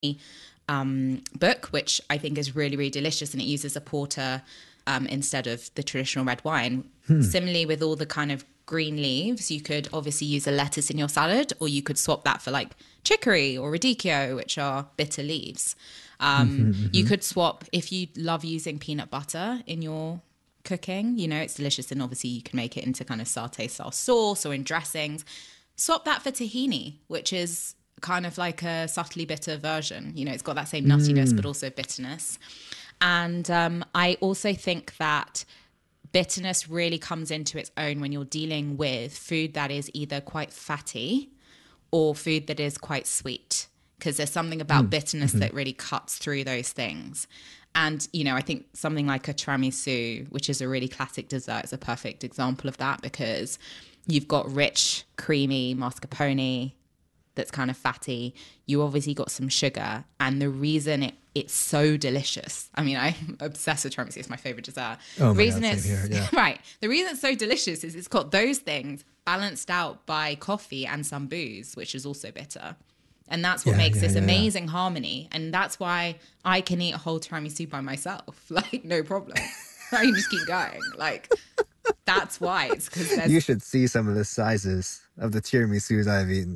book, which I think is really, really delicious, and it uses a porter instead of the traditional red wine. Similarly, with all the kind of green leaves, you could obviously use a lettuce in your salad, or you could swap that for like chicory or radicchio, which are bitter leaves. You could swap, if you love using peanut butter in your cooking, you know, it's delicious, and obviously you can make it into kind of satay style sauce or in dressings. Swap that for tahini, which is kind of like a subtly bitter version. You know, it's got that same nuttiness, but also bitterness. And I also think that bitterness really comes into its own when you're dealing with food that is either quite fatty or food that is quite sweet, because there's something about bitterness that really cuts through those things. And, you know, I think something like a tiramisu, which is a really classic dessert, is a perfect example of that, because you've got rich, creamy mascarpone that's kind of fatty. You obviously got some sugar. And the reason it's so delicious, I mean, I'm obsessed with tiramisu. It's my favorite dessert. Oh The my reason God, same here, yeah. right. The reason it's so delicious is it's got those things balanced out by coffee and some booze, which is also bitter. And that's what makes this amazing harmony. And that's why I can eat a whole tiramisu by myself. Like, no problem. I can just keep going. Like, that's why. It's because You should see some of the sizes of the tiramisus I've eaten.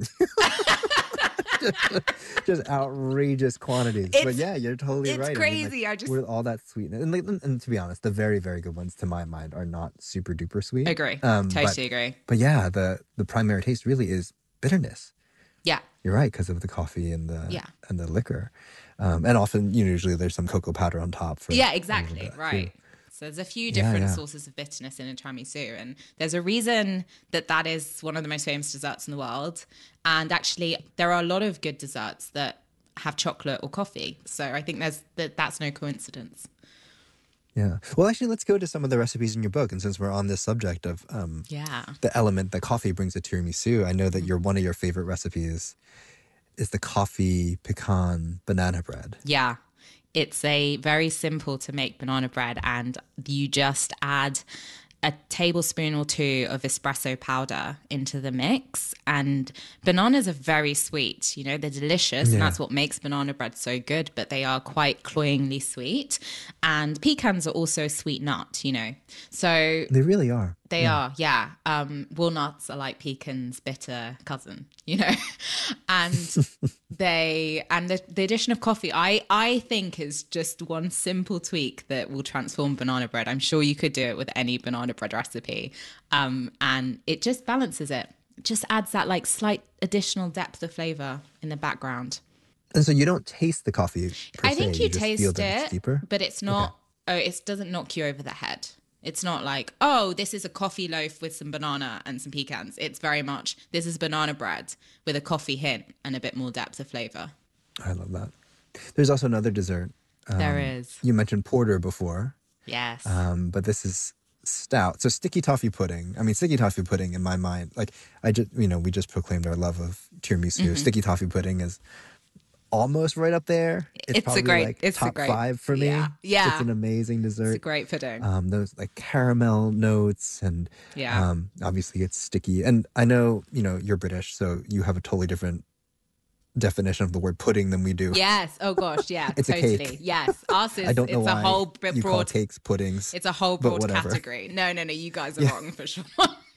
Just outrageous quantities. But yeah, you're totally right. It's crazy. I mean, with all that sweetness. And to be honest, the very, very good ones to my mind are not super duper sweet. Agree. Totally agree. But yeah, the primary taste really is bitterness. Yeah. You're right, because of the coffee and the liquor. And often, usually there's some cocoa powder on top. Exactly. Right. Too. So there's a few different sources of bitterness in a tiramisu, and there's a reason that is one of the most famous desserts in the world. And actually, there are a lot of good desserts that have chocolate or coffee. So I think that's no coincidence. Yeah. Well, actually, let's go to some of the recipes in your book. And since we're on this subject of the element that coffee brings to tiramisu, I know that one of your favorite recipes is the coffee pecan banana bread. Yeah. It's a very simple to make banana bread, and you just add a tablespoon or two of espresso powder into the mix. And bananas are very sweet, they're delicious, and that's what makes banana bread so good, but they are quite cloyingly sweet. And pecans are also a sweet nut, So they really are. They are, yeah. Walnuts are like pecans' bitter cousin, and the addition of coffee, I think, is just one simple tweak that will transform banana bread. I'm sure you could do it with any banana bread recipe, and it just balances it. It just adds that like slight additional depth of flavor in the background. And so you don't taste the coffee per se. I think you taste feel that it's deeper? But it's not. Okay. It doesn't knock you over the head. It's not like, oh, this is a coffee loaf with some banana and some pecans. It's very much, this is banana bread with a coffee hint and a bit more depth of flavor. I love that. There's also another dessert. There is. You mentioned porter before. Yes. But this is stout. So sticky toffee pudding. I mean, sticky toffee pudding in my mind, like we just proclaimed our love of tiramisu. Mm-hmm. Sticky toffee pudding is almost right up there. It's probably top 5 for me. Yeah. It's an amazing dessert. It's a great pudding. Those like caramel notes and obviously it's sticky. And I know, you're British, so you have a totally different definition of the word pudding than we do. Yes. Oh gosh, yeah. It's totally. a cake. Yes. Ours is, I don't know it's why a whole broad, you call cakes puddings. It's a whole broad category. No, you guys are wrong for sure.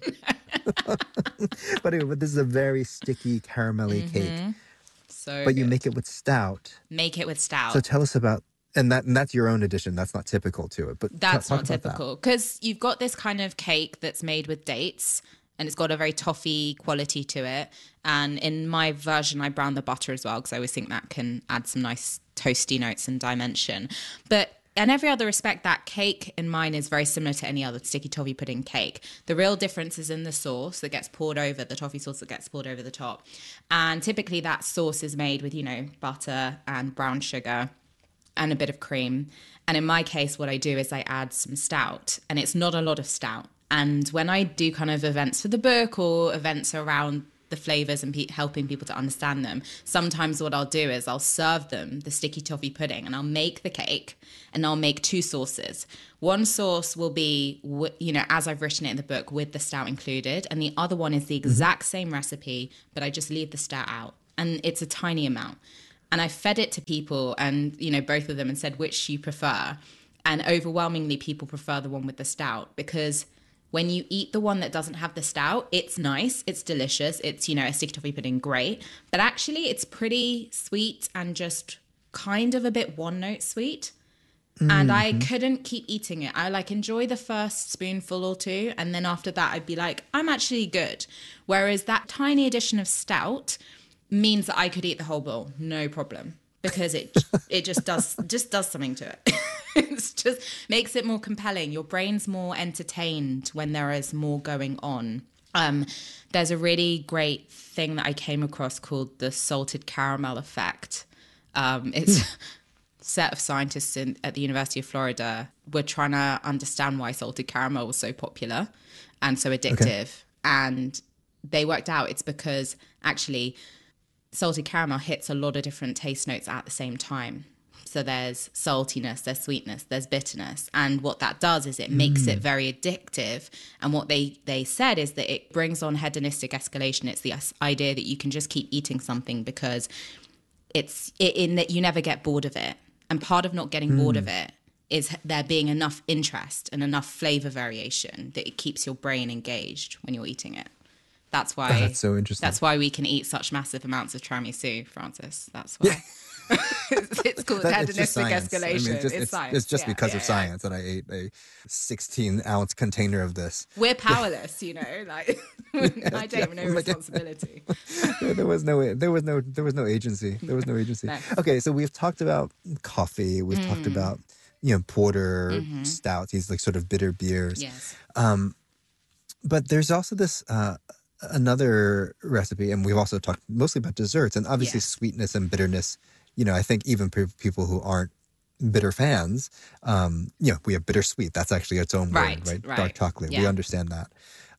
But anyway, this is a very sticky caramelly cake. So but you make it with stout. Make it with stout. So tell us about, and that's your own addition. That's not typical to it. But that's not typical, because you've got this kind of cake that's made with dates, and it's got a very toffee quality to it. And in my version, I brown the butter as well, because I always think that can add some nice toasty notes and dimension. But in every other respect, that cake in mine is very similar to any other sticky toffee pudding cake. The real difference is in the sauce that gets poured over, the toffee sauce that gets poured over the top. And typically that sauce is made with, butter and brown sugar and a bit of cream. And in my case, what I do is I add some stout, and it's not a lot of stout. And when I do kind of events for the book or events around the flavors and helping people to understand them, sometimes what I'll do is I'll serve them the sticky toffee pudding, and I'll make the cake, and I'll make 2 sauces. One sauce will be, as I've written it in the book, with the stout included, and the other one is the exact same recipe, but I just leave the stout out, and it's a tiny amount. And I fed it to people and, both of them, and said, which do you prefer? And overwhelmingly, people prefer the one with the stout, because when you eat the one that doesn't have the stout, it's nice, it's delicious, it's, a sticky toffee pudding, great. But actually, it's pretty sweet and just kind of a bit one-note sweet. And I couldn't keep eating it. I enjoy the first spoonful or two. And then after that, I'd be like, I'm actually good. Whereas that tiny addition of stout means that I could eat the whole bowl, no problem. Because it just does something to it. It just makes it more compelling. Your brain's more entertained when there is more going on. There's a really great thing that I came across called the salted caramel effect. It's set of scientists at the University of Florida were trying to understand why salted caramel was so popular and so addictive. Okay. And they worked out it's because actually salted caramel hits a lot of different taste notes at the same time. So there's saltiness, there's sweetness, there's bitterness. And what that does is it makes it very addictive. And what they said is that it brings on hedonistic escalation. It's the idea that you can just keep eating something because it's in that you never get bored of it. And part of not getting bored of it is there being enough interest and enough flavor variation that it keeps your brain engaged when you're eating it. That's why. That's so interesting. That's why we can eat such massive amounts of tiramisu, Francis. That's why. It's called hedonistic escalation. It's science. It's just because of science that I ate a 16-ounce container of this. We're powerless, I don't have no responsibility. There was no agency. There was no agency. No. Okay, so we've talked about coffee. We've talked about porter, stouts, these sort of bitter beers. Yes. But there's also this another recipe, and we've also talked mostly about desserts, and obviously sweetness and bitterness. I think even people who aren't bitter fans, we have bittersweet. That's actually its own word, right? Dark chocolate. Yeah. We understand that.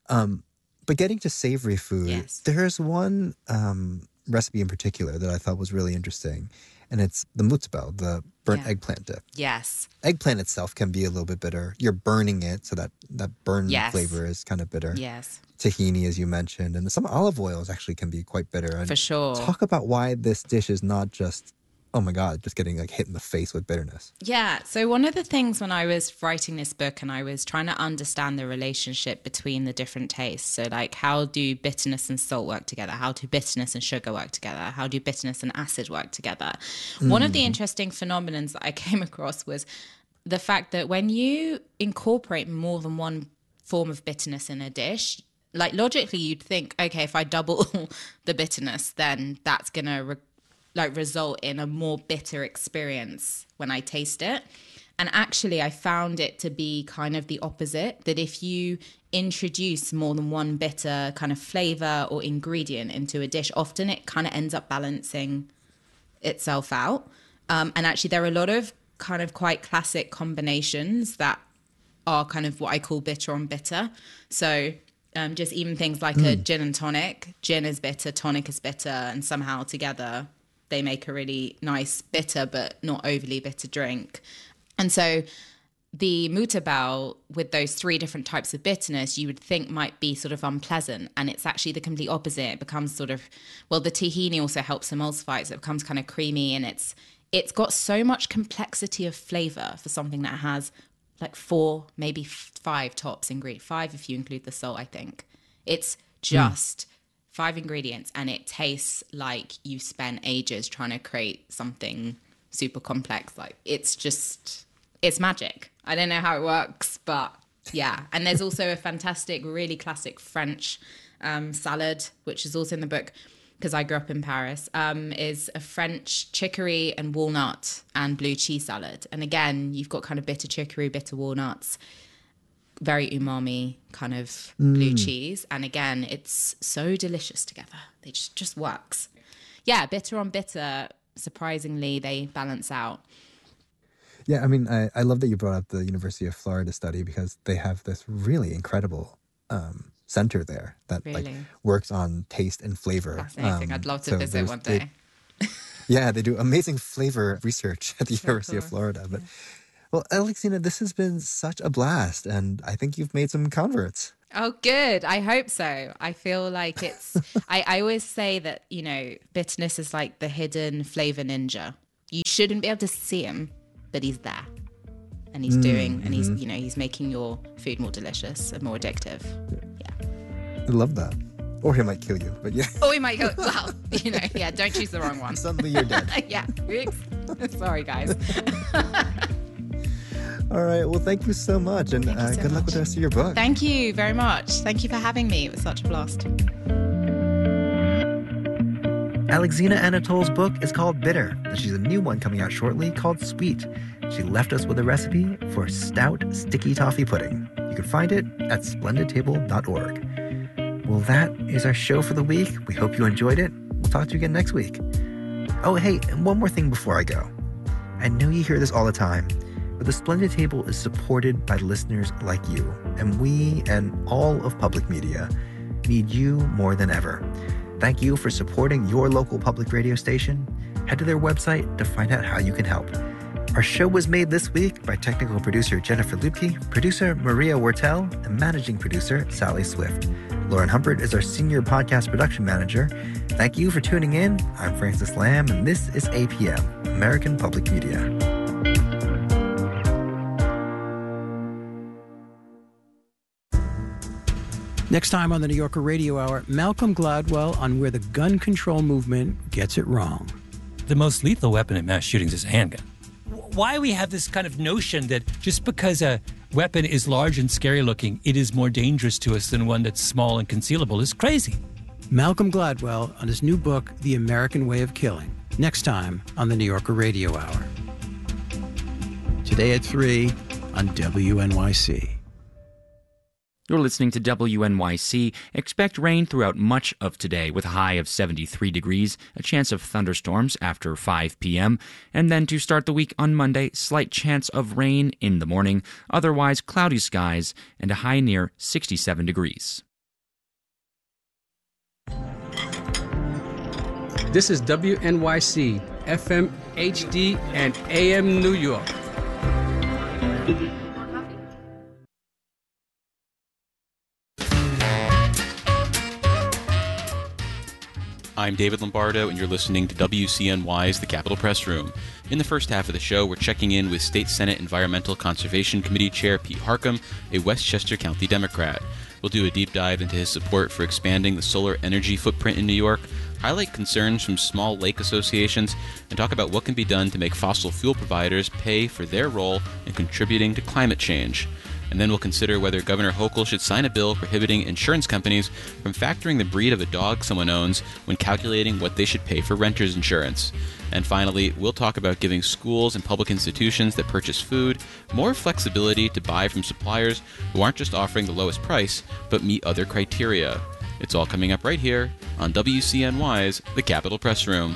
But getting to savory food, there's one recipe in particular that I thought was really interesting, and it's the mutzbel, the burnt eggplant dip. Yes. Eggplant itself can be a little bit bitter. You're burning it, so that burn flavor is kind of bitter. Yes. Tahini, as you mentioned, and some olive oils actually can be quite bitter. And for sure. Talk about why this dish is not just, oh my God, just getting hit in the face with bitterness. Yeah. So one of the things when I was writing this book and I was trying to understand the relationship between the different tastes. So how do bitterness and salt work together? How do bitterness and sugar work together? How do bitterness and acid work together? One of the interesting phenomenons that I came across was the fact that when you incorporate more than one form of bitterness in a dish, logically you'd think, okay, if I double the bitterness, then that's going to result in a more bitter experience when I taste it. And actually, I found it to be kind of the opposite, that if you introduce more than one bitter kind of flavor or ingredient into a dish, often it kind of ends up balancing itself out. And actually, there are a lot of kind of quite classic combinations that are kind of what I call bitter on bitter. So just even things like a gin and tonic. Gin is bitter, tonic is bitter, and somehow together they make a really nice bitter but not overly bitter drink. And so the mutabal with those three different types of bitterness you would think might be sort of unpleasant, and it's actually the complete opposite. It becomes sort of, the tahini also helps emulsify it, so it becomes kind of creamy, and it's got so much complexity of flavor for something that has 4, maybe 5 tops ingredients, 5 if you include the salt, I think. It's just 5 ingredients, and it tastes like you spent ages trying to create something super complex. It's magic. I don't know how it works, but yeah. And there's also a fantastic, really classic French salad, which is also in the book because I grew up in Paris, is a French chicory and walnut and blue cheese salad. And again, you've got kind of bitter chicory, bitter walnuts, very umami kind of blue cheese. And again, it's so delicious together. It just works. Yeah, bitter on bitter, surprisingly, they balance out. Yeah, I mean, I love that you brought up the University of Florida study because they have this really incredible center there that works on taste and flavor. Fascinating. I'd love to visit one day. Yeah, they do amazing flavor research at the University of Florida. But well, Alexina, this has been such a blast, and I think you've made some converts. Oh, good. I hope so. I feel like I always say that, bitterness is like the hidden flavor ninja. You shouldn't be able to see him, but he's there. And he's he's making your food more delicious and more addictive. Yeah. I love that. Or he might kill you, but yeah. Or he might go, well, don't choose the wrong one. Suddenly you're dead. Yeah. Oops. Sorry, guys. All right. Well, thank you so much. And good luck with the rest of your book. Thank you very much. Thank you for having me. It was such a blast. Alexina Anatol's book is called Bitter, and she's a new one coming out shortly called Sweet. She left us with a recipe for stout sticky toffee pudding. You can find it at splendidtable.org. Well, that is our show for the week. We hope you enjoyed it. We'll talk to you again next week. Oh, hey, and one more thing before I go. I know you hear this all the time, but the Splendid Table is supported by listeners like you, and we and all of public media need you more than ever. Thank you for supporting your local public radio station. Head to their website to find out how you can help. Our show was made this week by technical producer Jennifer Lupke, producer Maria Wortel, and managing producer Sally Swift. Lauren Humpert is our senior podcast production manager. Thank you for tuning in. I'm Francis Lamb, and this is APM, American Public Media. Next time on the New Yorker Radio Hour, Malcolm Gladwell on where the gun control movement gets it wrong. The most lethal weapon in mass shootings is a handgun. Why we have this kind of notion that just because a weapon is large and scary looking, it is more dangerous to us than one that's small and concealable is crazy. Malcolm Gladwell on his new book, The American Way of Killing. Next time on the New Yorker Radio Hour. Today at 3 on WNYC. You're listening to WNYC. Expect rain throughout much of today with a high of 73 degrees, a chance of thunderstorms after 5 p.m., and then to start the week on Monday, slight chance of rain in the morning, otherwise cloudy skies, and a high near 67 degrees. This is WNYC, FM, HD, and AM New York. I'm David Lombardo, and you're listening to WCNY's The Capitol Press Room. In the first half of the show, we're checking in with State Senate Environmental Conservation Committee Chair Pete Harckham, a Westchester County Democrat. We'll do a deep dive into his support for expanding the solar energy footprint in New York, highlight concerns from small lake associations, and talk about what can be done to make fossil fuel providers pay for their role in contributing to climate change. And then we'll consider whether Governor Hochul should sign a bill prohibiting insurance companies from factoring the breed of a dog someone owns when calculating what they should pay for renter's insurance. And finally, we'll talk about giving schools and public institutions that purchase food more flexibility to buy from suppliers who aren't just offering the lowest price, but meet other criteria. It's all coming up right here on WCNY's The Capitol Press Room.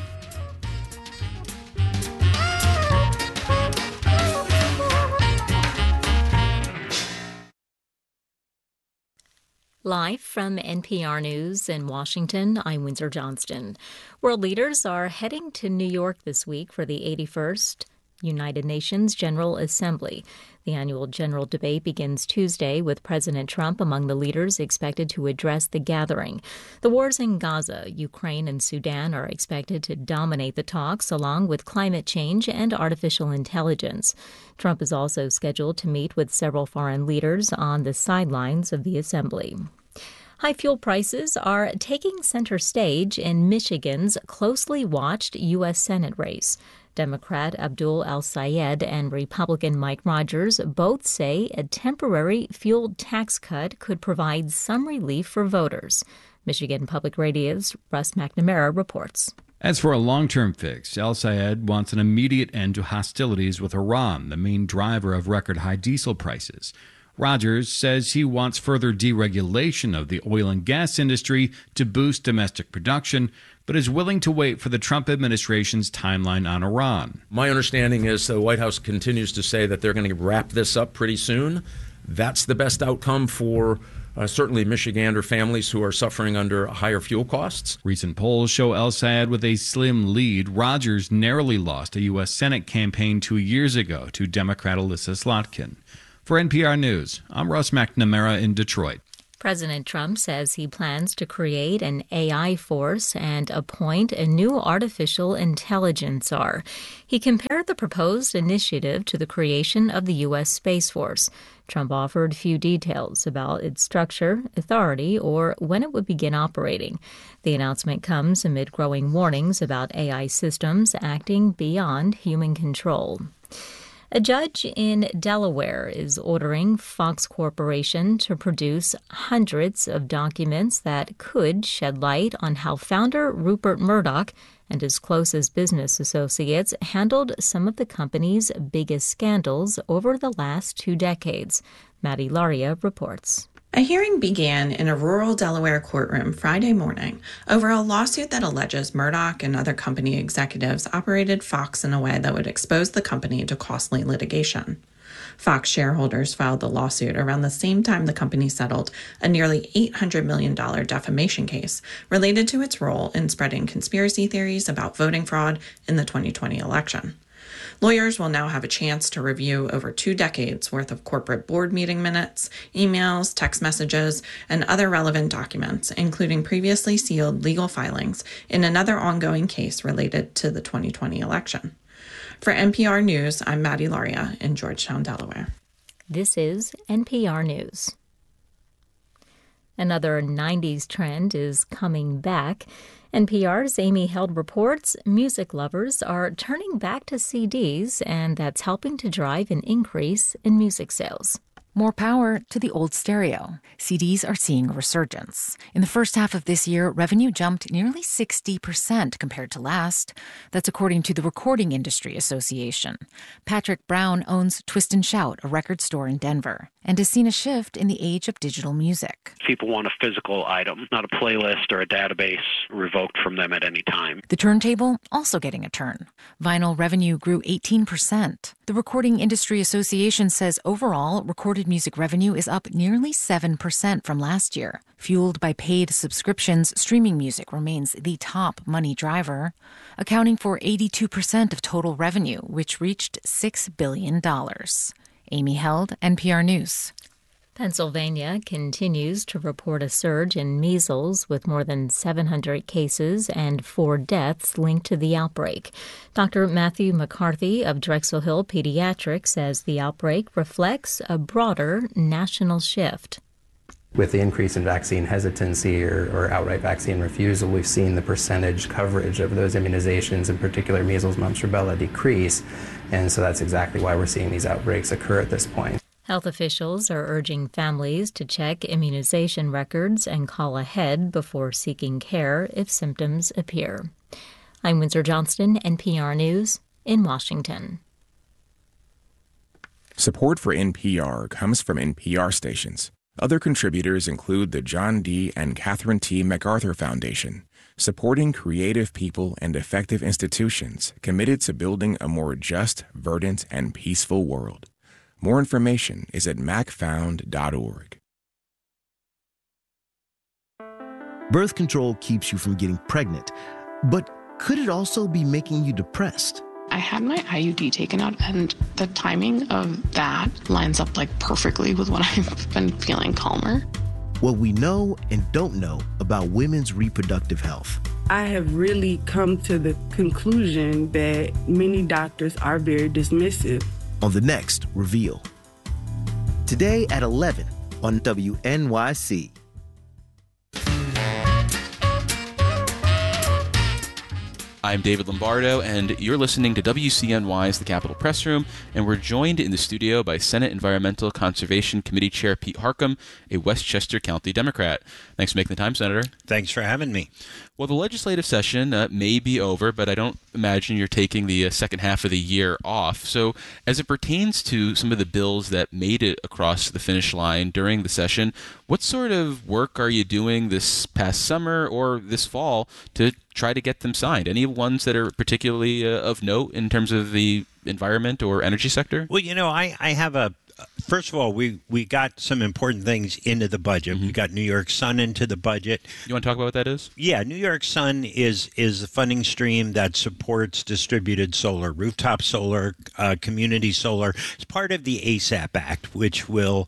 Live from NPR News in Washington, I'm Windsor Johnston. World leaders are heading to New York this week for the 81st United Nations General Assembly. The annual general debate begins Tuesday with President Trump among the leaders expected to address the gathering. The wars in Gaza, Ukraine, and Sudan are expected to dominate the talks, along with climate change and artificial intelligence. Trump is also scheduled to meet with several foreign leaders on the sidelines of the assembly. High fuel prices are taking center stage in Michigan's closely watched U.S. Senate race. Democrat Abdul El-Sayed and Republican Mike Rogers both say a temporary fuel tax cut could provide some relief for voters. Michigan Public Radio's Russ McNamara reports. As for a long-term fix, El-Sayed wants an immediate end to hostilities with Iran, the main driver of record-high diesel prices. Rogers says he wants further deregulation of the oil and gas industry to boost domestic production, but is willing to wait for the Trump administration's timeline on Iran. My understanding is the White House continues to say that they're going to wrap this up pretty soon. That's the best outcome for certainly Michigander families who are suffering under higher fuel costs. Recent polls show El-Sayed with a slim lead. Rogers narrowly lost a U.S. Senate campaign 2 years ago to Democrat Alyssa Slotkin. For NPR News, I'm Russ McNamara in Detroit. President Trump says he plans to create an AI force and appoint a new artificial intelligence czar. He compared the proposed initiative to the creation of the U.S. Space Force. Trump offered few details about its structure, authority, or when it would begin operating. The announcement comes amid growing warnings about AI systems acting beyond human control. A judge in Delaware is ordering Fox Corporation to produce hundreds of documents that could shed light on how founder Rupert Murdoch and his closest business associates handled some of the company's biggest scandals over the last 2 decades. Maddie Laria reports. A hearing began in a rural Delaware courtroom Friday morning over a lawsuit that alleges Murdoch and other company executives operated Fox in a way that would expose the company to costly litigation. Fox shareholders filed the lawsuit around the same time the company settled a nearly $800 million defamation case related to its role in spreading conspiracy theories about voting fraud in the 2020 election. Lawyers will now have a chance to review over 2 decades worth of corporate board meeting minutes, emails, text messages, and other relevant documents, including previously sealed legal filings in another ongoing case related to the 2020 election. For NPR News, I'm Maddie Laria in Georgetown, Delaware. This is NPR News. Another 90s trend is coming back. NPR's Amy Held reports music lovers are turning back to CDs, and that's helping to drive an increase in music sales. More power to the old stereo. CDs are seeing a resurgence. In the first half of this year, revenue jumped nearly 60% compared to last. That's according to the Recording Industry Association. Patrick Brown owns Twist and Shout, a record store in Denver, and has seen a shift in the age of digital music. People want a physical item, not a playlist or a database revoked from them at any time. The turntable also getting a turn. Vinyl revenue grew 18%. The Recording Industry Association says overall, recorded music revenue is up nearly 7% from last year. Fueled by paid subscriptions, streaming music remains the top money driver, accounting for 82% of total revenue, which reached $6 billion. Amy Held, NPR News. Pennsylvania continues to report a surge in measles with more than 700 cases and 4 deaths linked to the outbreak. Dr. Matthew McCarthy of Drexel Hill Pediatrics says the outbreak reflects a broader national shift. With the increase in vaccine hesitancy or outright vaccine refusal, we've seen the percentage coverage of those immunizations, in particular measles, mumps, rubella, decrease. And so that's exactly why we're seeing these outbreaks occur at this point. Health officials are urging families to check immunization records and call ahead before seeking care if symptoms appear. I'm Windsor Johnston, NPR News in Washington. Support for NPR comes from NPR stations. Other contributors include the John D. and Catherine T. MacArthur Foundation, supporting creative people and effective institutions committed to building a more just, verdant, and peaceful world. More information is at macfound.org. Birth control keeps you from getting pregnant, but could it also be making you depressed? I had my IUD taken out, and the timing of that lines up perfectly with when I've been feeling calmer. What we know and don't know about women's reproductive health. I have really come to the conclusion that many doctors are very dismissive. On the next Reveal. Today at 11 on WNYC. I'm David Lombardo, and you're listening to WCNY's The Capitol Press Room, and we're joined in the studio by Senate Environmental Conservation Committee Chair Pete Harckham, a Westchester County Democrat. Thanks for making the time, Senator. Thanks for having me. Well, the legislative session may be over, but I don't imagine you're taking the second half of the year off. So as it pertains to some of the bills that made it across the finish line during the session, what sort of work are you doing this past summer or this fall to try to get them signed? Any ones that are particularly of note in terms of the environment or energy sector? Well, I have first of all, we got some important things into the budget. We got New York Sun into the budget. You want to talk about what that is? Yeah, New York Sun is a funding stream that supports distributed solar, rooftop solar, community solar. It's part of the ASAP Act, which will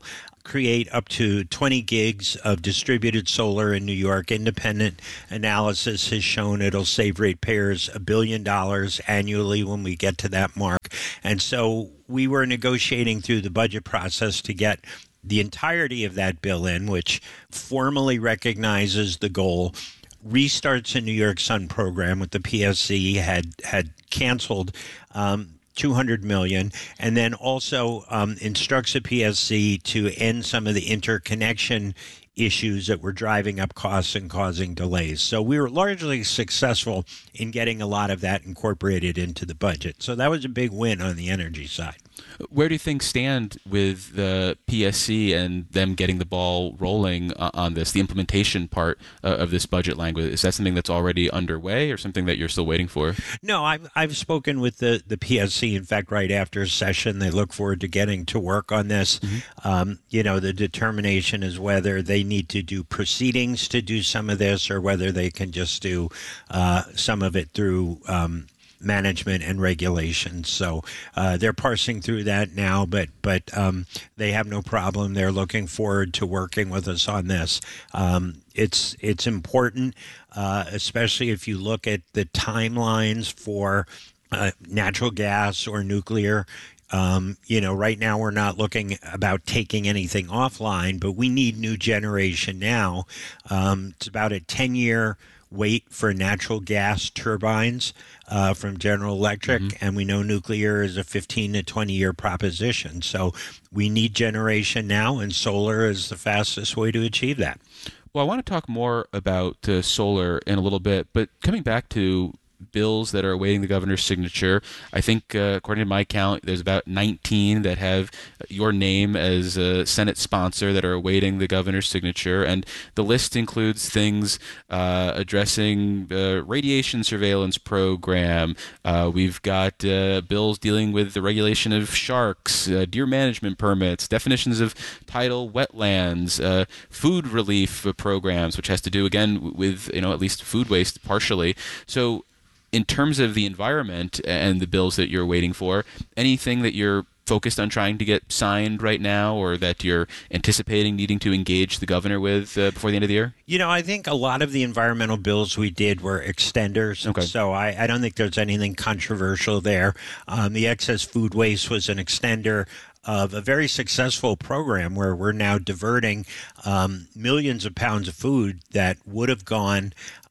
create up to 20 gigs of distributed solar in New York. Independent analysis has shown it'll save ratepayers $1 billion annually when we get to that mark. And so we were negotiating through the budget process to get the entirety of that bill in, which formally recognizes the goal, restarts a New York Sun program, with the PSC had canceled $200 million, and then also instructs the PSC to end some of the interconnection issues that were driving up costs and causing delays. So we were largely successful in getting a lot of that incorporated into the budget. So that was a big win on the energy side. Where do things stand with the PSC and them getting the ball rolling on this, the implementation part of this budget language? Is that something that's already underway or something that you're still waiting for? No, I've spoken with the PSC. In fact, right after a session, they look forward to getting to work on this. The determination is whether they need to do proceedings to do some of this or whether they can just do some of it through management and regulations. So they're parsing through that now, but they have no problem. They're looking forward to working with us on this. It's important, especially if you look at the timelines for natural gas or nuclear. Right now we're not looking about taking anything offline, but we need new generation now. It's about a 10-year wait for natural gas turbines from General Electric, and we know nuclear is a 15 to 20-year proposition. So we need generation now, and solar is the fastest way to achieve that. Well, I want to talk more about solar in a little bit, but coming back to bills that are awaiting the governor's signature, I think, according to my count, there's about 19 that have your name as a Senate sponsor that are awaiting the governor's signature, and the list includes things addressing the radiation surveillance program. We've got bills dealing with the regulation of sharks, deer management permits, definitions of tidal wetlands, food relief programs, which has to do, again, with at least food waste partially. So in terms of the environment and the bills that you're waiting for, anything that you're focused on trying to get signed right now or that you're anticipating needing to engage the governor with before the end of the year? I think a lot of the environmental bills we did were extenders. Okay. So I don't think there's anything controversial there. The excess food waste was an extender of a very successful program where we're now diverting millions of pounds of food that would have gone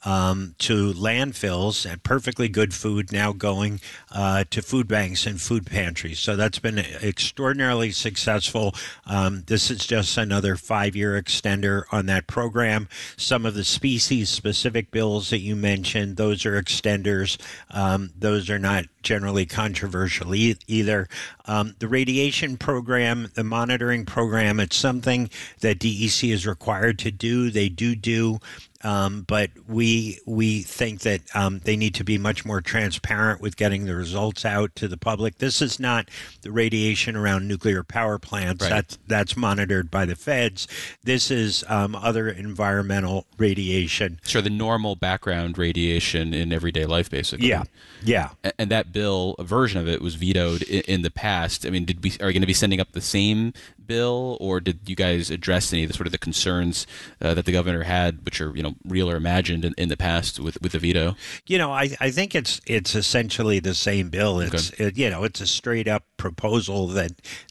to landfills, and perfectly good food now going to food banks and food pantries. So that's been extraordinarily successful. This is just another 5-year extender on that program. Some of the species-specific bills that you mentioned, those are extenders. Those are not generally controversial either. The radiation program, the monitoring program, it's something that DEC is required to do. They do. But we think that they need to be much more transparent with getting the results out to the public. This is not the radiation around nuclear power plants. Right. That's monitored by the feds. This is other environmental radiation. Sure, the normal background radiation in everyday life, basically. Yeah. And that bill, a version of it, was vetoed in the past. I mean, are you going to be sending up the same bill, or did you guys address any of the sort of the concerns that the governor had, which are real or imagined in the past with the veto? I think it's essentially the same bill. It's it's a straight up proposal that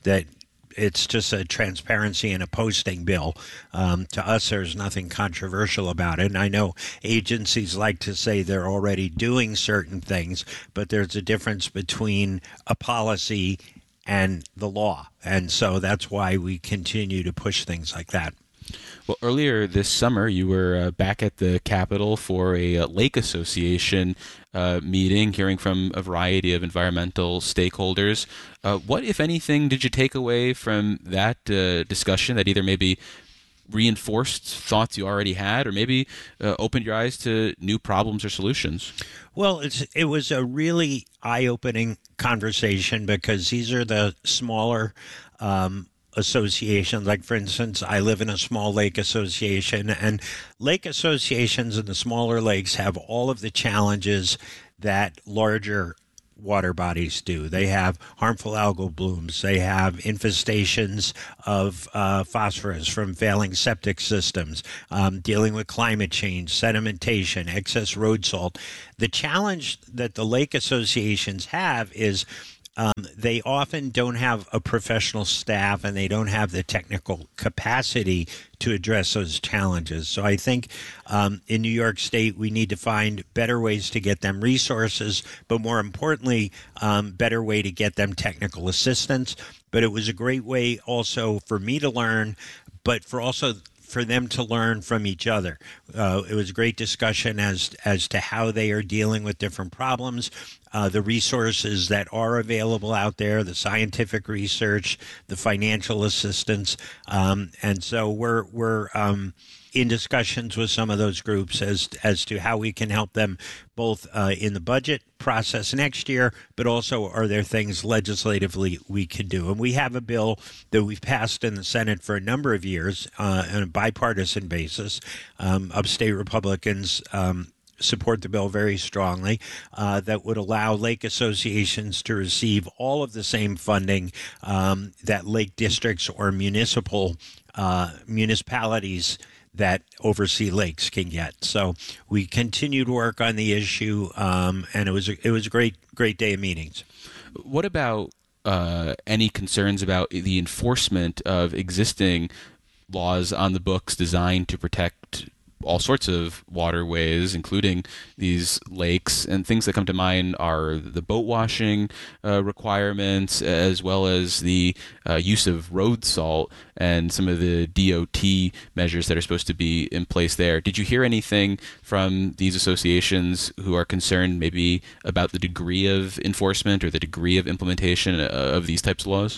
it's just a transparency and a posting bill. To us, there's nothing controversial about it. And I know agencies like to say they're already doing certain things, but there's a difference between a policy and the law. And so that's why we continue to push things like that. Well, earlier this summer, you were back at the Capitol for a Lake Association meeting, hearing from a variety of environmental stakeholders. What, if anything, did you take away from that discussion that either maybe reinforced thoughts you already had or maybe opened your eyes to new problems or solutions? Well, it was a really eye-opening conversation because these are the smaller associations. Like, for instance, I live in a small lake association, and lake associations in the smaller lakes have all of the challenges that larger water bodies do. They have harmful algal blooms. They have infestations of phosphorus from failing septic systems, dealing with climate change, sedimentation, excess road salt. The challenge that the lake associations have is they often don't have a professional staff, and they don't have the technical capacity to address those challenges. So I think in New York State, we need to find better ways to get them resources, but more importantly, better way to get them technical assistance. But it was a great way also for me to learn, but for them to learn from each other. It was a great discussion as to how they are dealing with different problems, the resources that are available out there, the scientific research, the financial assistance. And so we're in discussions with some of those groups as to how we can help them both in the budget process next year, but also are there things legislatively we can do. And we have a bill that we've passed in the Senate for a number of years on a bipartisan basis. Upstate Republicans support the bill very strongly, that would allow lake associations to receive all of the same funding that lake districts or municipalities that oversee lakes can get. So we continue to work on the issue, and it was a great day of meetings. What about any concerns about the enforcement of existing laws on the books designed to protect all sorts of waterways, including these lakes? And things that come to mind are the boat washing requirements, as well as the use of road salt and some of the DOT measures that are supposed to be in place there. Did you hear anything from these associations who are concerned maybe about the degree of enforcement or the degree of implementation of these types of laws?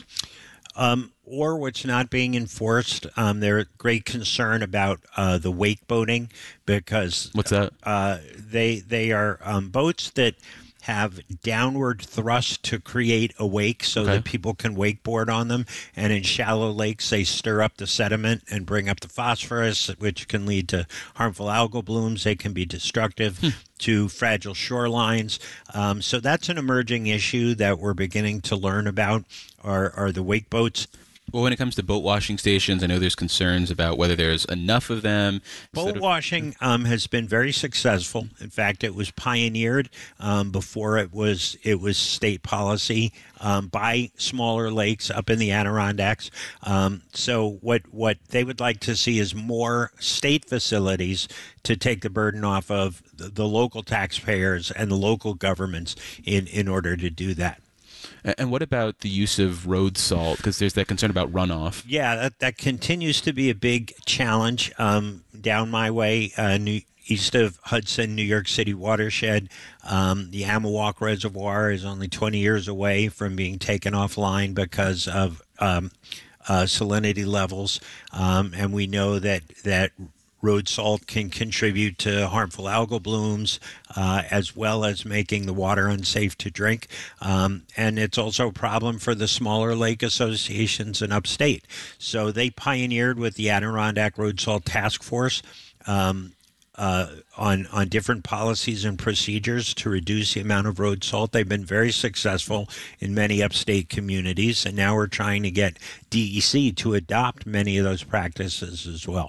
Or what's not being enforced. There's great concern about the wake boating, because what's that? They are boats that have downward thrust to create a wake so that people can wakeboard on them. And in shallow lakes, they stir up the sediment and bring up the phosphorus, which can lead to harmful algal blooms. They can be destructive to fragile shorelines. So that's an emerging issue that we're beginning to learn about, are the wake boats. Well, when it comes to boat washing stations, I know there's concerns about whether there's enough of them. Boat washing has been very successful. In fact, it was pioneered before it was state policy by smaller lakes up in the Adirondacks. So what they would like to see is more state facilities to take the burden off of the local taxpayers and the local governments in order to do that. And what about the use of road salt? Because there's that concern about runoff. Yeah, that continues to be a big challenge down my way, east of Hudson, New York City watershed. The Amawalk Reservoir is only 20 years away from being taken offline because of salinity levels. And we know that road salt can contribute to harmful algal blooms, as well as making the water unsafe to drink. And it's also a problem for the smaller lake associations in upstate. So they pioneered with the Adirondack Road Salt Task Force on different policies and procedures to reduce the amount of road salt. They've been very successful in many upstate communities, and now we're trying to get DEC to adopt many of those practices as well.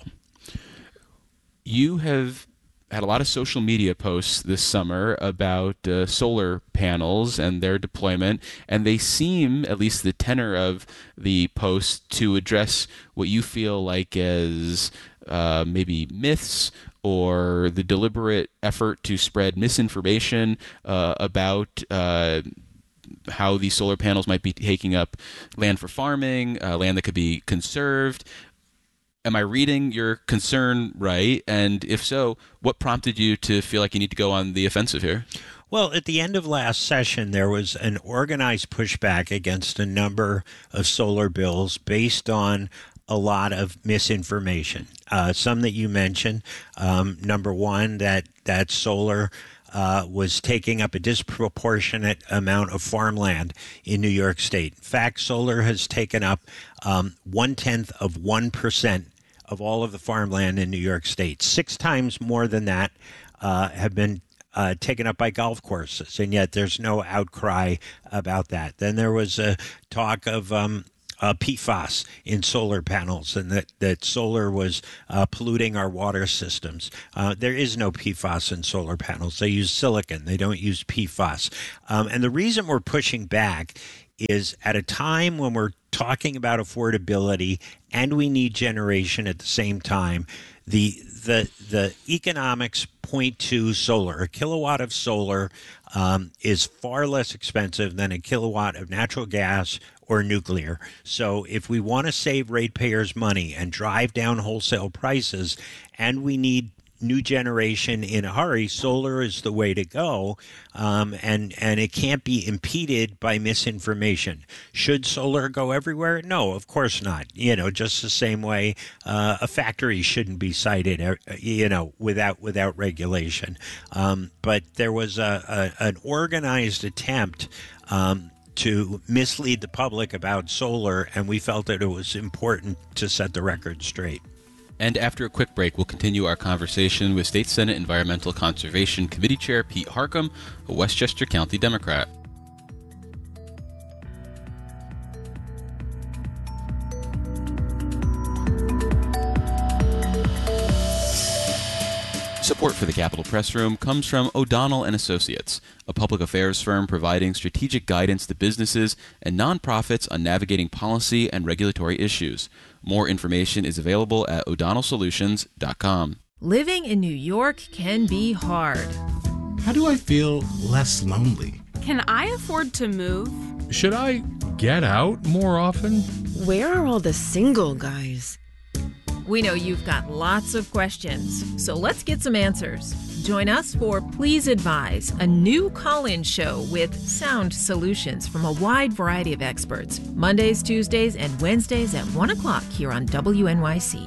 You have had a lot of social media posts this summer about solar panels and their deployment, and they seem, at least the tenor of the posts, to address what you feel like as maybe myths or the deliberate effort to spread misinformation about how these solar panels might be taking up land for farming, land that could be conserved. Am I reading your concern right? And if so, what prompted you to feel like you need to go on the offensive here? Well, at the end of last session, there was an organized pushback against a number of solar bills based on a lot of misinformation. Some that you mentioned. Number one, that solar was taking up a disproportionate amount of farmland in New York State. In fact, solar has taken up 0.1% of all of the farmland in New York State. 6 times more than that have been taken up by golf courses, and yet there's no outcry about that. Then there was a talk of PFAS in solar panels, and that solar was polluting our water systems. There is no PFAS in solar panels. They use silicon. They don't use PFAS. And the reason we're pushing back is at a time when we're talking about affordability and we need generation at the same time, the economics point to solar. A kilowatt of solar is far less expensive than a kilowatt of natural gas or nuclear. So if we want to save ratepayers money and drive down wholesale prices, and we need new generation in a hurry, solar is the way to go, and it can't be impeded by misinformation. Should solar go everywhere? No, of course not. Just the same way a factory shouldn't be sited, without regulation. But there was an organized attempt to mislead the public about solar, and we felt that it was important to set the record straight. And after a quick break, we'll continue our conversation with State Senate Environmental Conservation Committee Chair Pete Harckham, a Westchester County Democrat. Support for the Capitol Press Room comes from O'Donnell & Associates, a public affairs firm providing strategic guidance to businesses and nonprofits on navigating policy and regulatory issues. More information is available at o'donnellsolutions.com. Living in New York can be hard. How do I feel less lonely? Can I afford to move? Should I get out more often? Where are all the single guys? We know you've got lots of questions, so let's get some answers. Join us for Please Advise, a new call-in show with sound solutions from a wide variety of experts. Mondays, Tuesdays, and Wednesdays at 1 o'clock here on WNYC.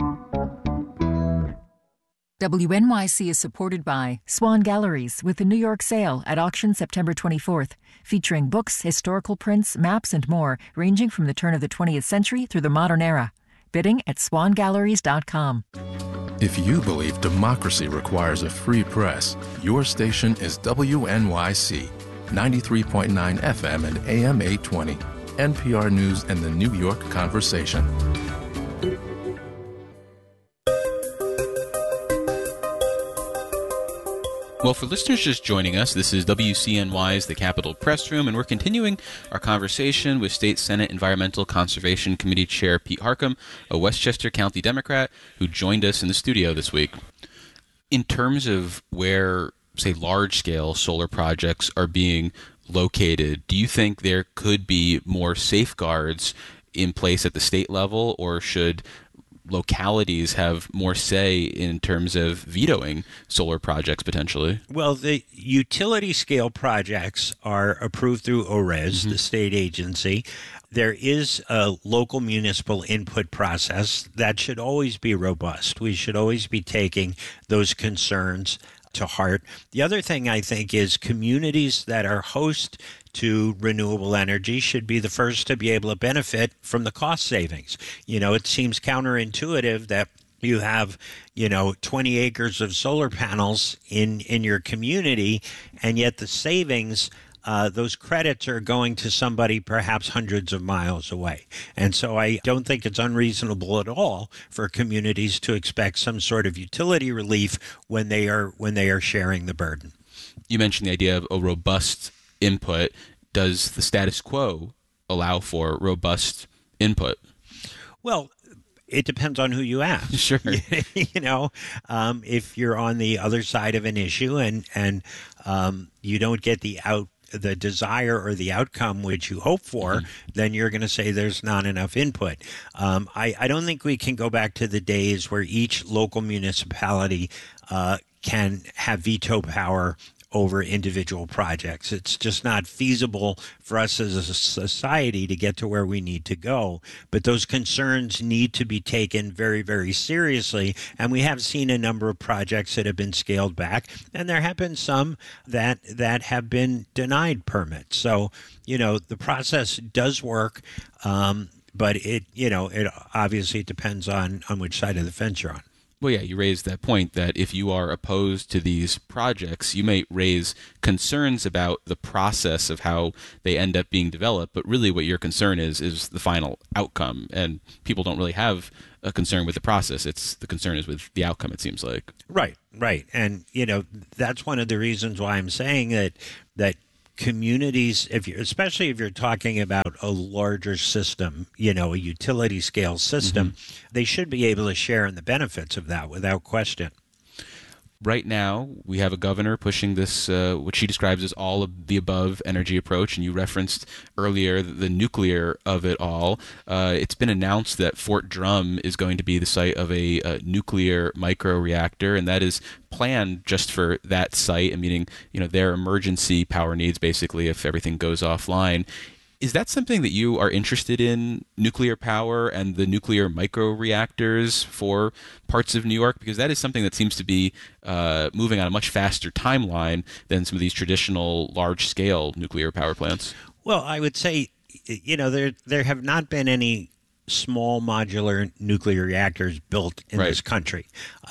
WNYC is supported by Swan Galleries with the New York Sale at auction September 24th, featuring books, historical prints, maps, and more, ranging from the turn of the 20th century through the modern era. Bidding at swangalleries.com. If you believe democracy requires a free press, your station is WNYC, 93.9 FM and AM 820, NPR News and the New York Conversation. Well, for listeners just joining us, this is WCNY's The Capitol Press Room, and we're continuing our conversation with State Senate Environmental Conservation Committee Chair Pete Harckham, a Westchester County Democrat who joined us in the studio this week. In terms of where, say, large-scale solar projects are being located, do you think there could be more safeguards in place at the state level, or should localities have more say in terms of vetoing solar projects potentially? Well, the utility scale projects are approved through ORES, the state agency. There is a local municipal input process that should always be robust. We should always be taking those concerns to heart. The other thing I think is communities that are host to renewable energy should be the first to be able to benefit from the cost savings. It seems counterintuitive that you have, 20 acres of solar panels in your community, and yet the savings, those credits are going to somebody perhaps hundreds of miles away. And so I don't think it's unreasonable at all for communities to expect some sort of utility relief when they are sharing the burden. You mentioned the idea of a robust input. Does the status quo allow for robust input? Well, it depends on who you ask. Sure. If you're on the other side of an issue and you don't get the desire or the outcome which you hope for, then you're going to say there's not enough input. I don't think we can go back to the days where each local municipality can have veto power over individual projects. It's just not feasible for us as a society to get to where we need to go. But those concerns need to be taken very, very seriously. And we have seen a number of projects that have been scaled back, and there have been some that have been denied permits. So, the process does work, but it obviously depends on which side of the fence you're on. Well, yeah, you raised that point that if you are opposed to these projects, you may raise concerns about the process of how they end up being developed, but really what your concern is the final outcome, and people don't really have a concern with the process. The concern is with the outcome, it seems like. Right. And, that's one of the reasons why I'm saying that communities, especially if you're talking about a larger system, a utility scale system, they should be able to share in the benefits of that without question. Right now, we have a governor pushing this, what she describes as all of the above energy approach, and you referenced earlier the nuclear of it all. It's been announced that Fort Drum is going to be the site of a nuclear microreactor, and that is planned just for that site, and meaning their emergency power needs, basically, if everything goes offline. Is that something that you are interested in, nuclear power and the nuclear microreactors for parts of New York? Because that is something that seems to be moving on a much faster timeline than some of these traditional large-scale nuclear power plants. Well, I would say, there have not been any small modular nuclear reactors built in this country.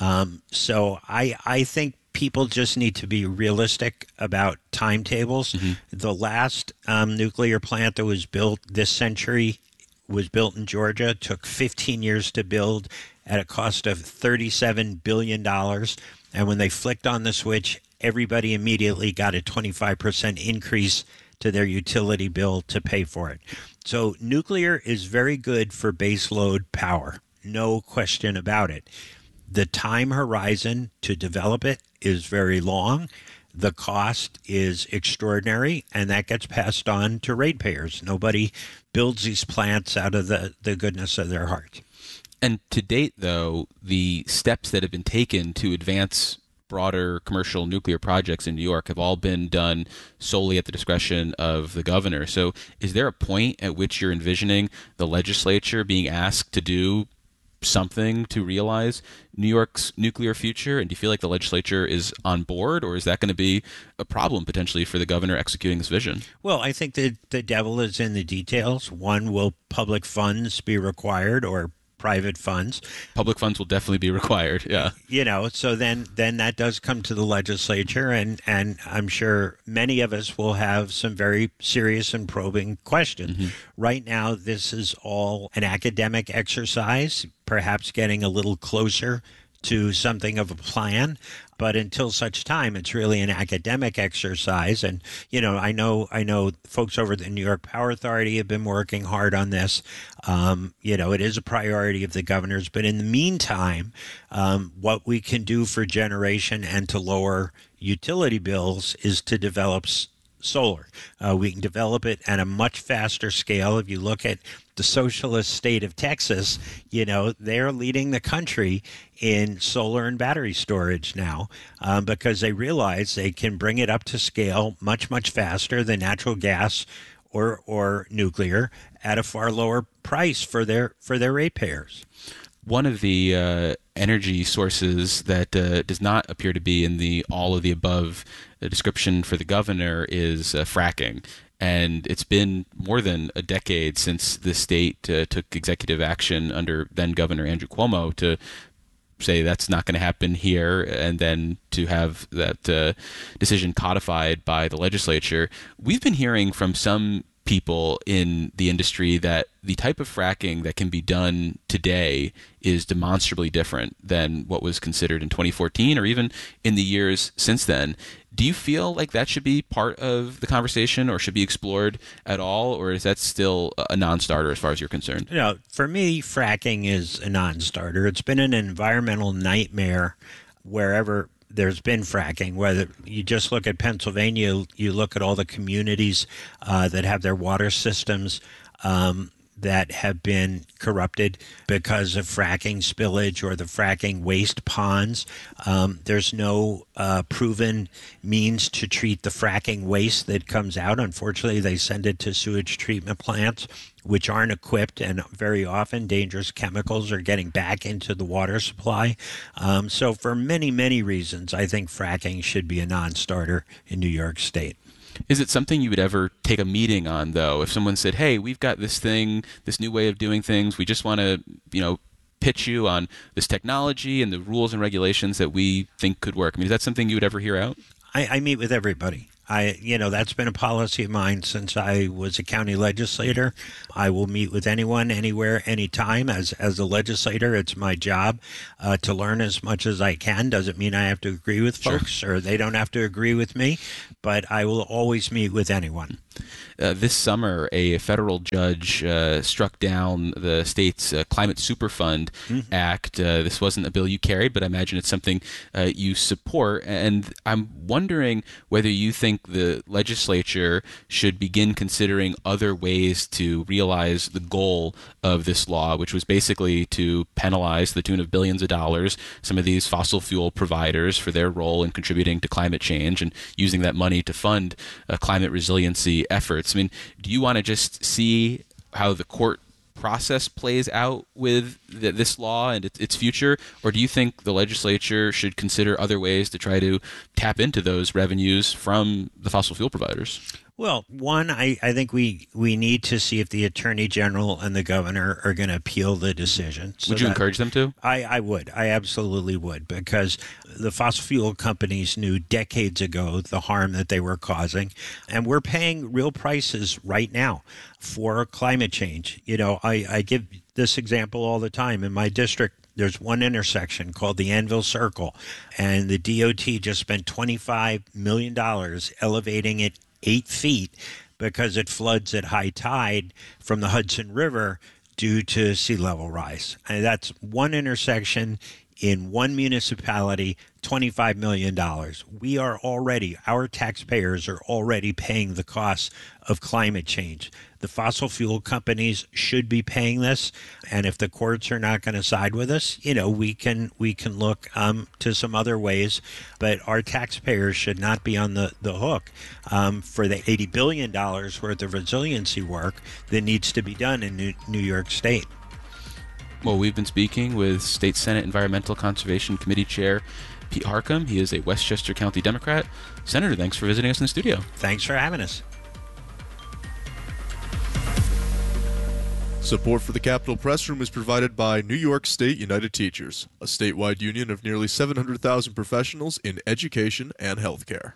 So I think people just need to be realistic about timetables. The last nuclear plant that was built this century was built in Georgia, took 15 years to build at a cost of $37 billion. And when they flicked on the switch, everybody immediately got a 25% increase to their utility bill to pay for it. So nuclear is very good for baseload power, no question about it. The time horizon to develop it is very long. The cost is extraordinary, and that gets passed on to ratepayers. Nobody builds these plants out of the goodness of their heart. And to date, though, the steps that have been taken to advance broader commercial nuclear projects in New York have all been done solely at the discretion of the governor. So is there a point at which you're envisioning the legislature being asked to do something to realize New York's nuclear future? And do you feel like the legislature is on board, or is that going to be a problem potentially for the governor executing this vision? Well, I think that the devil is in the details. One, will public funds be required, or private funds? Public funds will definitely be required, yeah. So then that does come to the legislature, and I'm sure many of us will have some very serious and probing questions. Right now, this is all an academic exercise, perhaps getting a little closer to something of a plan. But until such time, it's really an academic exercise. And, I know folks over at the New York Power Authority have been working hard on this. It is a priority of the governor's. But in the meantime, what we can do for generation and to lower utility bills is to develop solar. We can develop it at a much faster scale. If you look at the socialist state of Texas, they're leading the country in solar and battery storage now because they realize they can bring it up to scale much, much faster than natural gas or nuclear at a far lower price for their ratepayers. One of the energy sources that does not appear to be in the all of the above description for the governor is fracking. And it's been more than a decade since the state took executive action under then Governor Andrew Cuomo to say that's not going to happen here, and then to have that decision codified by the legislature. We've been hearing from some people in the industry that the type of fracking that can be done today is demonstrably different than what was considered in 2014 or even in the years since then. Do you feel like that should be part of the conversation or should be explored at all, or is that still a non-starter as far as you're concerned? For me, fracking is a non-starter. It's been an environmental nightmare wherever there's been fracking. Whether you just look at Pennsylvania, you look at all the communities that have their water systems that have been corrupted because of fracking spillage or the fracking waste ponds. There's no proven means to treat the fracking waste that comes out. Unfortunately, they send it to sewage treatment plants, which aren't equipped, and very often dangerous chemicals are getting back into the water supply. So for many, many reasons, I think fracking should be a non-starter in New York State. Is it something you would ever take a meeting on, though? If someone said, hey, we've got this thing, this new way of doing things, we just want to, pitch you on this technology and the rules and regulations that we think could work? I mean, is that something you would ever hear out? I meet with everybody. That's been a policy of mine since I was a county legislator. I will meet with anyone, anywhere, anytime. As a legislator, it's my job to learn as much as I can. Doesn't mean I have to agree with folks or they don't have to agree with me, but I will always meet with anyone. This summer, a federal judge struck down the state's Climate Superfund Act. This wasn't a bill you carried, but I imagine it's something you support. And I'm wondering whether you think the legislature should begin considering other ways to realize the goal of this law, which was basically to penalize the tune of billions of dollars some of these fossil fuel providers for their role in contributing to climate change and using that money to fund climate resiliency efforts. I mean, do you want to just see how the court process plays out with this law and its future, or do you think the legislature should consider other ways to try to tap into those revenues from the fossil fuel providers? Well, one, I think we need to see if the Attorney General and the Governor are going to appeal the decision. Would you encourage them to? I would. I absolutely would, because the fossil fuel companies knew decades ago the harm that they were causing, and we're paying real prices right now for climate change. I give this example all the time. In my district, there's one intersection called the Anvil Circle, and the DOT just spent $25 million elevating it 8 feet because it floods at high tide from the Hudson River due to sea level rise. And that's one intersection in one municipality, $25 million. Our taxpayers are already paying the costs of climate change. The fossil fuel companies should be paying this, and if the courts are not going to side with us, we can look to some other ways, but our taxpayers should not be on the hook for the $80 billion worth of resiliency work that needs to be done in New York State. Well, we've been speaking with State Senate Environmental Conservation Committee Chair Pete Harckham. He is a Westchester County Democrat. Senator, thanks for visiting us in the studio. Thanks for having us. Support for the Capitol Press Room is provided by New York State United Teachers, a statewide union of nearly 700,000 professionals in education and healthcare.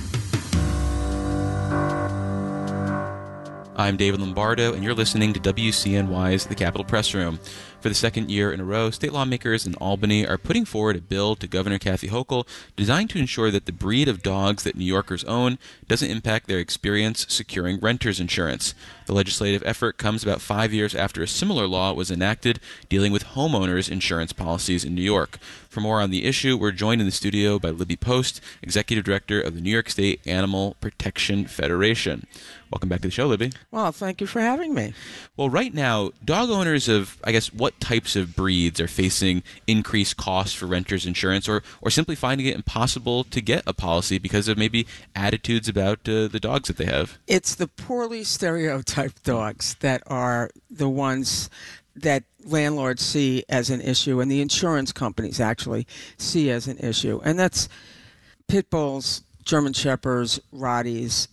I'm David Lombardo, and you're listening to WCNY's The Capitol Press Room. For the second year in a row, state lawmakers in Albany are putting forward a bill to Governor Kathy Hochul designed to ensure that the breed of dogs that New Yorkers own doesn't impact their experience securing renters insurance. The legislative effort comes about 5 years after a similar law was enacted dealing with homeowners' insurance policies in New York. For more on the issue, we're joined in the studio by Libby Post, Executive Director of the New York State Animal Protection Federation. Welcome back to the show, Libby. Well, thank you for having me. Well, right now, dog owners of, what types of breeds are facing increased costs for renters insurance or simply finding it impossible to get a policy because of maybe attitudes about the dogs that they have? It's the poorly stereotyped dogs that are the ones that landlords see as an issue and the insurance companies actually see as an issue. And that's pit bulls, German Shepherds, Rotties,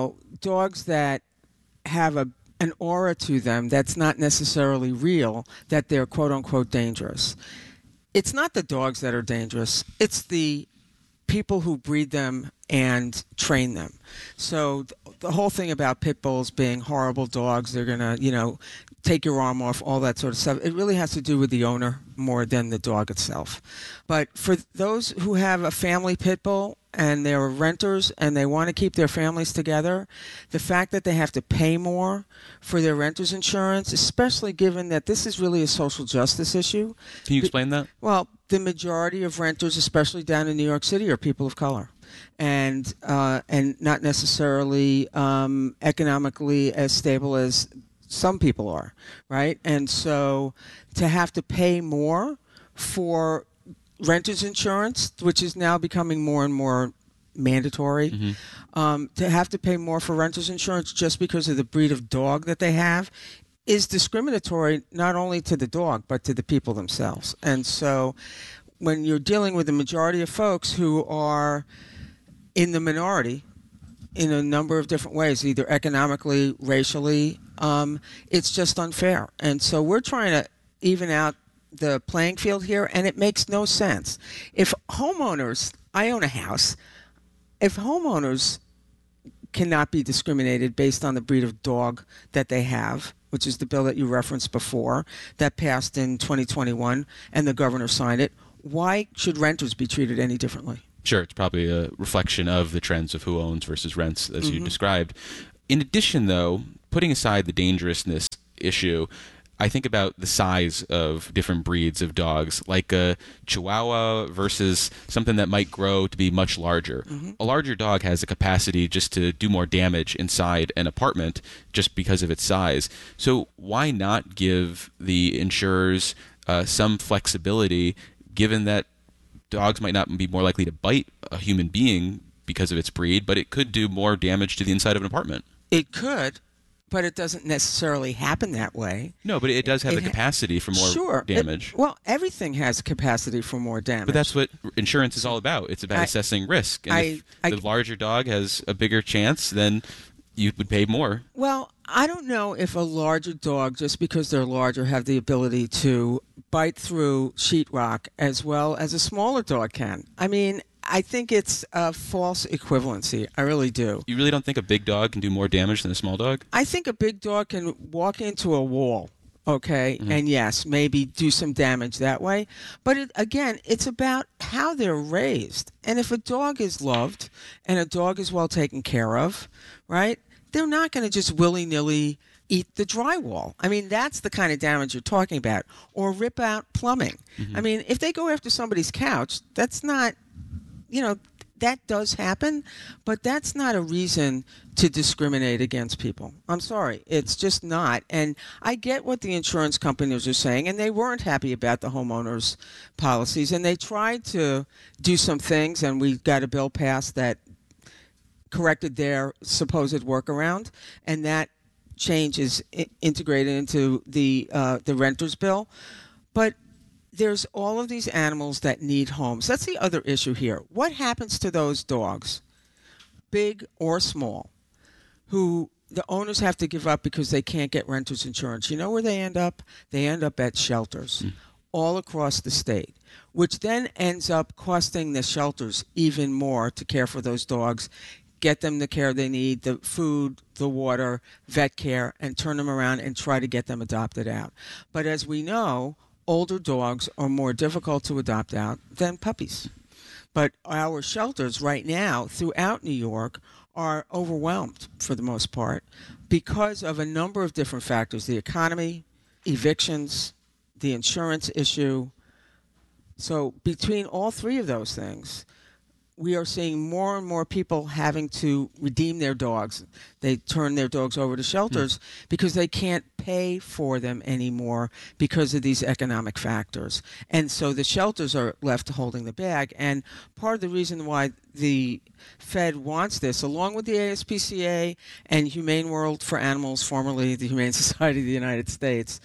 dogs that have an aura to them that's not necessarily real, that they're quote-unquote dangerous. It's not the dogs that are dangerous. It's the people who breed them and train them. So the whole thing about pit bulls being horrible dogs, they're going to, take your arm off, all that sort of stuff, it really has to do with the owner more than the dog itself. But for those who have a family pit bull and they're renters and they want to keep their families together, the fact that they have to pay more for their renters insurance, especially given that this is really a social justice issue. Can you explain that? Well, the majority of renters, especially down in New York City, are people of color. And not necessarily economically as stable as some people are, right? And so to have to pay more for renters insurance, which is now becoming more and more mandatory, to have to pay more for renters insurance just because of the breed of dog that they have is discriminatory not only to the dog but to the people themselves. And so when you're dealing with the majority of folks who are in the minority in a number of different ways, either economically, racially, it's just unfair. And so we're trying to even out the playing field here, and it makes no sense. If homeowners, I own a house, if homeowners cannot be discriminated based on the breed of dog that they have, which is the bill that you referenced before, that passed in 2021, and the governor signed it, why should renters be treated any differently? Sure, it's probably a reflection of the trends of who owns versus rents, as you described. In addition, though, putting aside the dangerousness issue, I think about the size of different breeds of dogs, like a Chihuahua versus something that might grow to be much larger. A larger dog has a capacity just to do more damage inside an apartment just because of its size. So why not give the insurers some flexibility, given that dogs might not be more likely to bite a human being because of its breed, but it could do more damage to the inside of an apartment? It could, but it doesn't necessarily happen that way. No, but it does have a capacity for more damage. Well, everything has capacity for more damage. But that's what insurance is all about. It's about assessing risk. And if the larger dog has a bigger chance, then you would pay more. Well, I don't know if a larger dog, just because they're larger, have the ability to bite through sheetrock as well as a smaller dog can. I mean, I think it's a false equivalency. I really do. You really don't think a big dog can do more damage than a small dog? I think a big dog can walk into a wall, okay, and yes, maybe do some damage that way. But again, it's about how they're raised. And if a dog is loved and a dog is well taken care of, right, they're not going to just willy-nilly eat the drywall. I mean, that's the kind of damage you're talking about. Or rip out plumbing. I mean, if they go after somebody's couch, that's not, that does happen, but that's not a reason to discriminate against people. I'm sorry. It's just not. And I get what the insurance companies are saying, and they weren't happy about the homeowners' policies, and they tried to do some things, and we got a bill passed that corrected their supposed workaround, and that change is integrated into the renter's bill. But there's all of these animals that need homes. That's the other issue here. What happens to those dogs, big or small, who the owners have to give up because they can't get renter's insurance? You know where they end up? They end up at shelters all across the state, which then ends up costing the shelters even more to care for those dogs, get them the care they need, the food, the water, vet care, and turn them around and try to get them adopted out. But as we know, older dogs are more difficult to adopt out than puppies. But our shelters right now throughout New York are overwhelmed for the most part because of a number of different factors: the economy, evictions, the insurance issue. So between all three of those things, we are seeing more and more people having to redeem their dogs. They turn their dogs over to shelters because they can't pay for them anymore because of these economic factors. And so the shelters are left holding the bag. And part of the reason why the Fed wants this, along with the ASPCA and Humane World for Animals, formerly the Humane Society of the United States,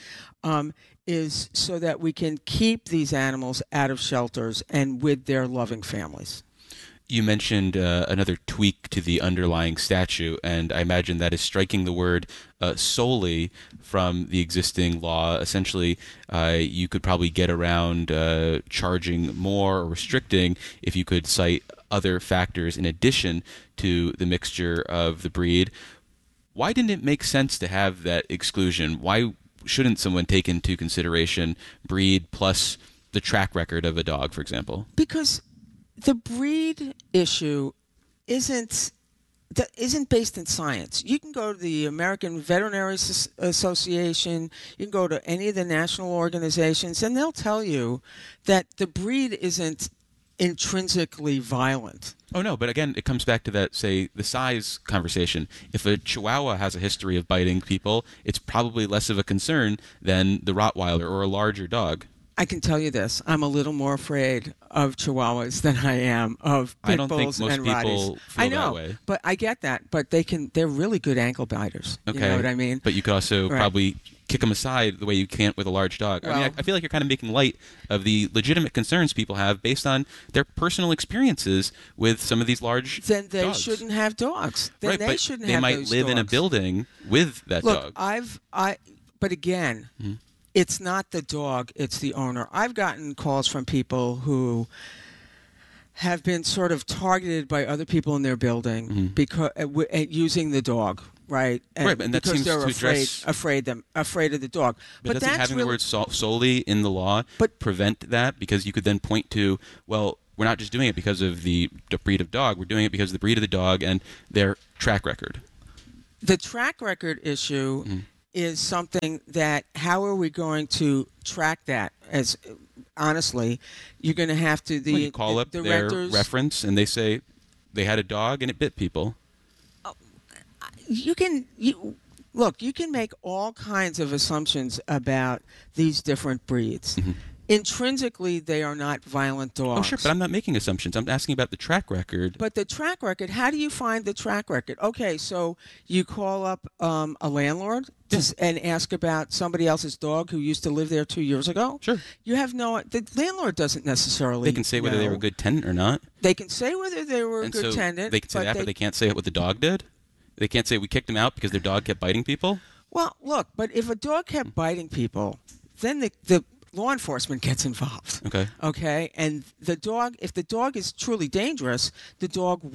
is so that we can keep these animals out of shelters and with their loving families. You mentioned another tweak to the underlying statute, and I imagine that is striking the word solely from the existing law. Essentially, you could probably get around charging more or restricting if you could cite other factors in addition to the mixture of the breed. Why didn't it make sense to have that exclusion? Why shouldn't someone take into consideration breed plus the track record of a dog, for example? Because the breed issue isn't based in science. You can go to the American Veterinary Association, you can go to any of the national organizations, and they'll tell you that the breed isn't intrinsically violent. Oh, no, but again, it comes back to that, say, the size conversation. If a Chihuahua has a history of biting people, it's probably less of a concern than the Rottweiler or a larger dog. I can tell you this: I'm a little more afraid of Chihuahuas than I am of pit bulls and Rotties. I don't think most people feel I know, that way. But I get that. But they're really good ankle biters. Okay. You know what I mean? But you could also probably kick them aside the way you can't with a large dog. Well, I mean, I feel like you're kind of making light of the legitimate concerns people have based on their personal experiences with some of these large Then they dogs. shouldn't have dogs. Then right, they but shouldn't they have might those live in a dogs. building with that Look, dog. but again, it's not the dog, it's the owner. I've gotten calls from people who have been sort of targeted by other people in their building because using the dog, right? And and that because seems they're to address afraid of the dog. But doesn't that's having really, the word solely in the law prevent that? Because you could then point to, well, we're not just doing it because of the breed of dog. We're doing it because of the breed of the dog and their track record. The track record issue is something that, how are we going to track that? As honestly, you're going to have to You call up the their renters, reference and they say they had a dog and it bit people. You can make all kinds of assumptions about these different breeds. Intrinsically, they are not violent dogs. Oh, sure, but I'm not making assumptions. I'm asking about the track record. But the track record, how do you find the track record? Okay, so you call up a landlord and ask about somebody else's dog who used to live there 2 years ago? Sure. You have the landlord doesn't necessarily They can say whether they were a good tenant or not. They can say whether they were a good tenant. They can say but they can't say what the dog did? They can't say we kicked him out because their dog kept biting people? Well, look, but if a dog kept biting people, then the law enforcement gets involved. Okay? And if the dog is truly dangerous, the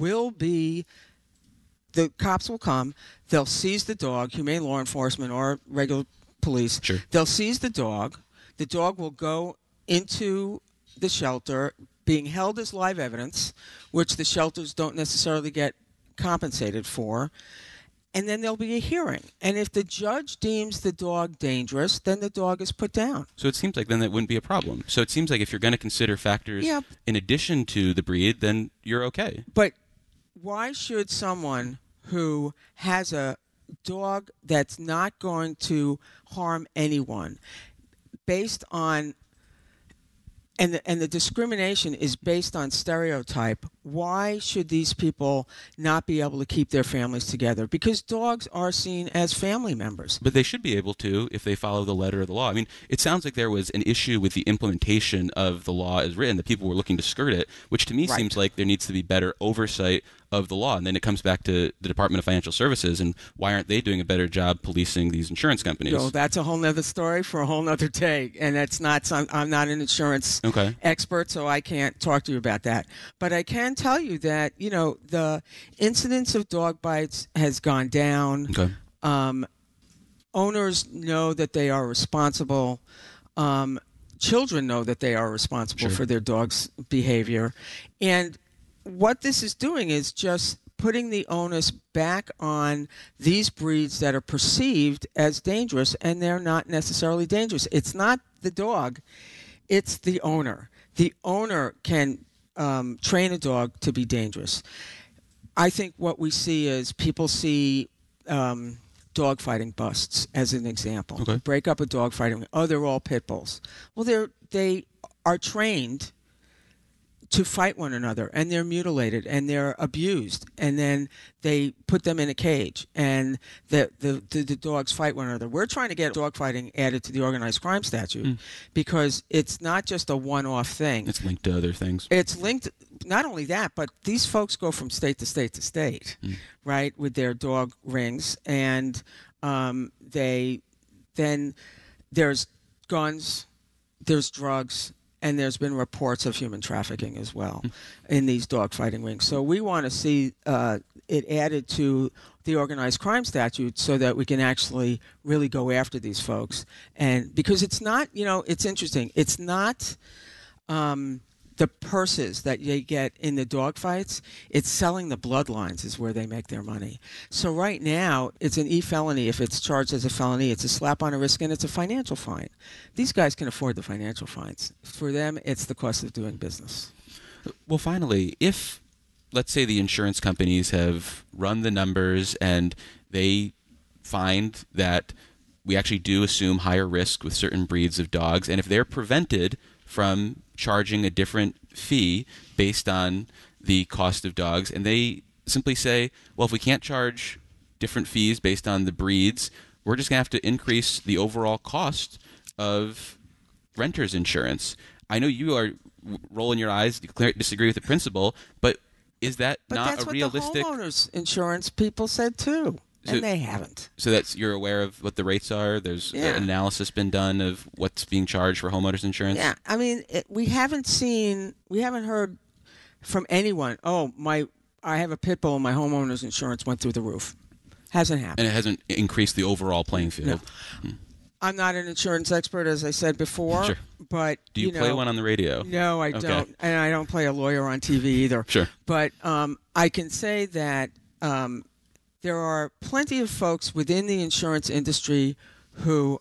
cops will come, they'll seize the dog, humane law enforcement or regular police. Sure. They'll seize the dog will go into the shelter being held as live evidence, which the shelters don't necessarily get compensated for. And then there'll be a hearing. And if the judge deems the dog dangerous, then the dog is put down. So it seems like then that wouldn't be a problem. So it seems like if you're going to consider factors in addition to the breed, then you're okay. But why should someone who has a dog that's not going to harm anyone based on and the discrimination is based on stereotype, why should these people not be able to keep their families together? Because dogs are seen as family members. But they should be able to if they follow the letter of the law. I mean, it sounds like there was an issue with the implementation of the law as written, that people were looking to skirt it, which to me seems like there needs to be better oversight of the law. And then it comes back to the Department of Financial Services, and why aren't they doing a better job policing these insurance companies? So that's a whole nother story for a whole nother day. And that's not, I'm not an insurance expert, so I can't talk to you about that. But I can tell you that, the incidence of dog bites has gone down. Owners know that they are responsible. Children know that they are responsible for their dog's behavior. And what this is doing is just putting the onus back on these breeds that are perceived as dangerous, and they're not necessarily dangerous. It's not the dog, it's the owner. The owner can train a dog to be dangerous. I think what we see is people see dog fighting busts as an example. Break up a dog fighting. Oh, they're all pit bulls. Well, they are trained to fight one another, and they're mutilated and they're abused, and then they put them in a cage, and the dogs fight one another. We're trying to get dog fighting added to the organized crime statute because it's not just a one-off thing. It's linked to other things. It's linked, not only that, but these folks go from state to state to state, right, with their dog rings, and then there's guns, there's drugs, and there's been reports of human trafficking as well in these dogfighting rings. So we want to see it added to the organized crime statute so that we can actually really go after these folks. And because it's not, it's interesting. It's not the purses that you get in the dogfights. It's selling the bloodlines is where they make their money. So right now, it's an e-felony. If it's charged as a felony, it's a slap on the wrist and it's a financial fine. These guys can afford the financial fines. For them, it's the cost of doing business. Well, finally, if, let's say the insurance companies have run the numbers and they find that we actually do assume higher risk with certain breeds of dogs, and if they're prevented from charging a different fee based on the cost of dogs, and they simply say, well, if we can't charge different fees based on the breeds, we're just going to have to increase the overall cost of renter's insurance. I know you are rolling your eyes, disagree with the principle, but is that not a realistic... But that's what the homeowners insurance people said too. and they haven't. So you're aware of what the rates are? There's an analysis been done of what's being charged for homeowners insurance? Yeah, I mean, we haven't heard from anyone, I have a pit bull and my homeowner's insurance went through the roof. Hasn't happened. And it hasn't increased the overall playing field? No. I'm not an insurance expert, as I said before. Sure. But do you play one on the radio? No, I don't. And I don't play a lawyer on TV either. Sure. But I can say that there are plenty of folks within the insurance industry who